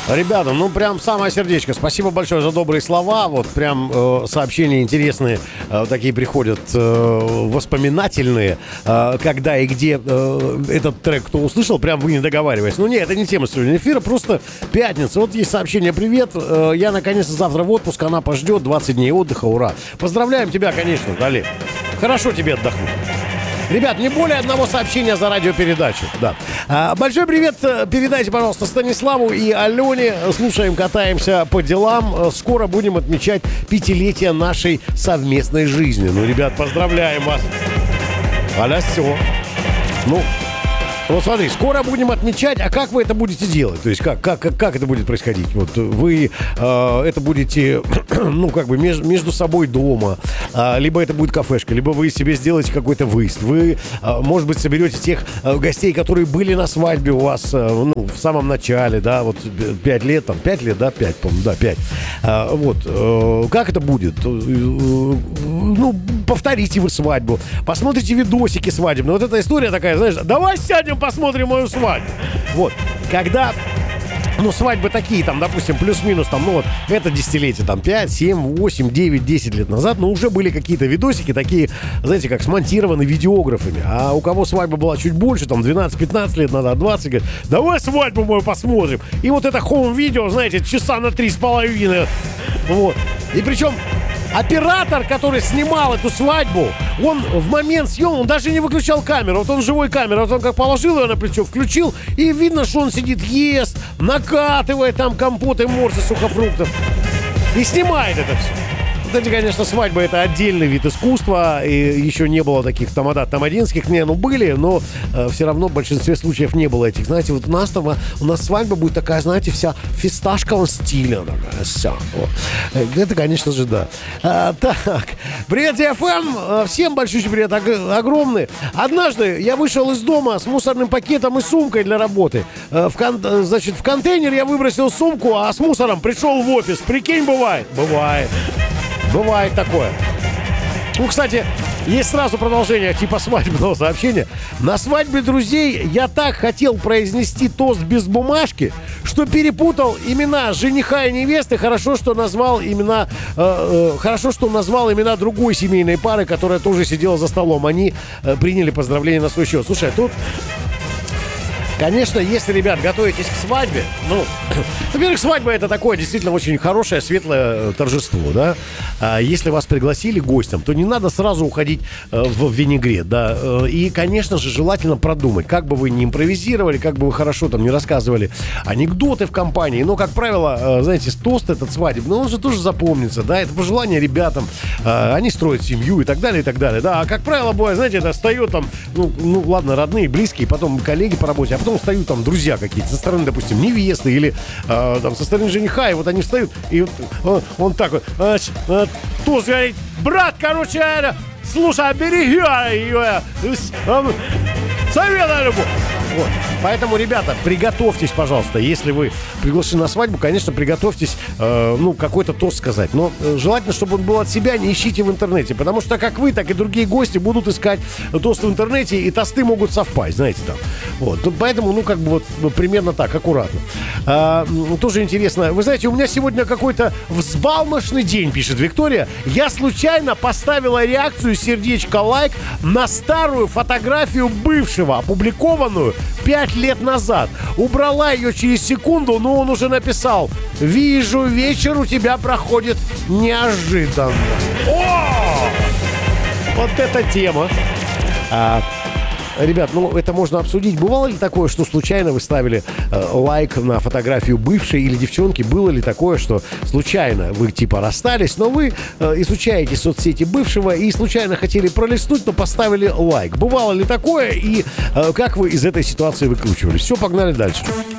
Ребята, ну прям самое сердечко. Спасибо большое за добрые слова. Вот прям сообщения интересные такие приходят, воспоминательные. Когда и где этот трек кто услышал, прям вы не договариваетесь. Ну нет, это не тема сегодня эфира, просто пятница. Вот есть сообщение: привет, я наконец-то завтра в отпуск, она пождет, 20 дней отдыха, ура. Поздравляем тебя, конечно, Олег. Хорошо тебе отдохнуть. Ребят, не более одного сообщения за радиопередачу. Да. Большой привет передайте, пожалуйста, Станиславу и Алене. Слушаем, катаемся по делам. Скоро будем отмечать 5-летие нашей совместной жизни. Ну, ребят, поздравляем вас. Аля, все. Ну, вот смотри, скоро будем отмечать, а как вы это будете делать? То есть как это будет происходить? Вот вы это будете, ну, как бы между собой дома, либо это будет кафешка, либо вы себе сделаете какой-то выезд. Вы, может быть, соберете тех гостей, которые были на свадьбе у вас, ну, в самом начале, да, вот 5 лет, там, 5 лет, да, 5, по-моему, да, 5. Вот, как это будет? Ну, повторите вы свадьбу, посмотрите видосики свадебные. Вот эта история такая, знаешь, давай сядем, посмотрим мою свадьбу. Вот, когда, ну, свадьбы такие, там, допустим, плюс-минус, там, ну, вот, это десятилетие, там, 5, 7, 8, 9, 10 лет назад, но уже были какие-то видосики такие, знаете, как смонтированы видеографами. А у кого свадьба была чуть больше, там, 12-15 лет назад, 20, говорит, давай свадьбу мою посмотрим. И вот это хоум-видео, знаете, часа на 3,5. Вот. И причем оператор, который снимал эту свадьбу, он в момент съемки, он даже не выключал камеру. Вот он живой камерой, вот он как положил ее на плечо, включил, и видно, что он сидит, ест, накатывает там компоты, морсы, сухофруктов. И снимает это все. Кстати, конечно, свадьба — это отдельный вид искусства, и еще не было таких тамадинских, ну, были, но все равно в большинстве случаев не было этих. Знаете, вот у нас свадьба будет такая, знаете, вся в фисташковом стиле. Такая, вся. Вот. Это, конечно же, да. Так, привет, ФМ, всем большой привет, огромный. Однажды я вышел из дома с мусорным пакетом и сумкой для работы. Значит, в контейнер я выбросил сумку, а с мусором пришел в офис. Прикинь, бывает? Бывает. Бывает такое. Ну, кстати, есть сразу продолжение типа свадебного сообщения. На свадьбе друзей я так хотел произнести тост без бумажки, что перепутал имена жениха и невесты. Хорошо, что назвал имена другой семейной пары, которая тоже сидела за столом. Они приняли поздравления на свой счет. Слушай, тут... Конечно, если, ребят, готовитесь к свадьбе, ну, во-первых, свадьба — это такое действительно очень хорошее, светлое торжество, да. А если вас пригласили гостем, то не надо сразу уходить в винегрет, да. И, конечно же, желательно продумать, как бы вы ни импровизировали, как бы вы хорошо там не рассказывали анекдоты в компании, но, как правило, знаете, тост этот свадебный, он же тоже запомнится, да, это пожелание ребятам, они строят семью и так далее, да. А, как правило, бывает, знаете, это встает там, ну, ладно, родные, близкие, потом коллеги по работе, а потом встают там друзья какие-то со стороны, допустим, невесты или там со стороны жениха, и вот они встают, и вот, он так вот, тост говорит, брат, короче, слушай, береги ее, совета любовь. Вот. Поэтому, ребята, приготовьтесь, пожалуйста. Если вы приглашены на свадьбу, конечно, приготовьтесь, какой-то тост сказать. Но желательно, чтобы он был от себя, не ищите в интернете. Потому что как вы, так и другие гости будут искать тост в интернете, и тосты могут совпасть, знаете, там. Вот. Поэтому, примерно так, аккуратно. Тоже интересно. Вы знаете, у меня сегодня какой-то взбалмошный день, пишет Виктория. Я случайно поставила реакцию сердечко лайк на старую фотографию бывшего, опубликованную 5 лет назад. Убрала ее через секунду, но он уже написал: «Вижу, вечер у тебя проходит неожиданно». О! Вот эта тема. Ребят, это можно обсудить. Бывало ли такое, что случайно вы ставили лайк на фотографию бывшей или девчонки? Было ли такое, что случайно вы типа расстались, но вы изучаете соцсети бывшего и случайно хотели пролистнуть, но поставили лайк? Бывало ли такое и как вы из этой ситуации выкручивались? Все, погнали дальше.